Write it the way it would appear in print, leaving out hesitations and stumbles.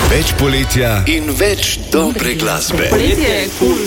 Več poletja in več dobre glasbe. Poletje je kul.